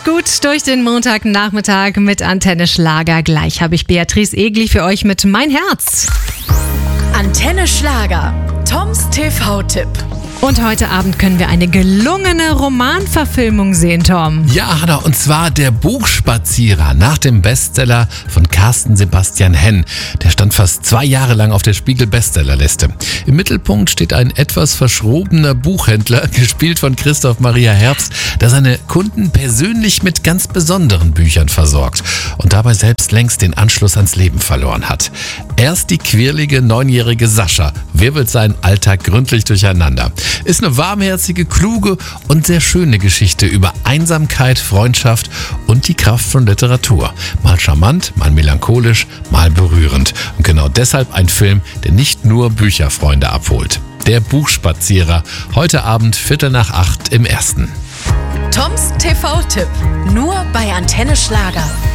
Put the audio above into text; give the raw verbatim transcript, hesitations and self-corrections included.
Kommt gut durch den Montagnachmittag mit Antenne Schlager. Gleich habe ich Beatrice Egli für euch mit Mein Herz. Antenne Schlager. Toms T V-Tipp. Und heute Abend können wir eine gelungene Romanverfilmung sehen, Tom. Ja, Hanna, und zwar Der Buchspazierer nach dem Bestseller von Carsten Sebastian Henn. Der stand fast zwei Jahre lang auf der Spiegel-Bestsellerliste. Im Mittelpunkt steht ein etwas verschrobener Buchhändler, gespielt von Christoph Maria Herbst, der seine Kunden persönlich mit ganz besonderen Büchern versorgt und dabei selbst längst den Anschluss ans Leben verloren hat. Erst die quirlige neunjährige Sascha wirbelt seinen Alltag gründlich durcheinander. Ist eine warmherzige, kluge und sehr schöne Geschichte über Einsamkeit, Freundschaft und die Kraft von Literatur. Mal charmant, mal melancholisch, mal berührend. Und genau deshalb ein Film, der nicht nur Bücherfreunde abholt. Der Buchspazierer, heute Abend Viertel nach acht im Ersten. Toms T V-Tipp. Nur bei Antenne Schlager.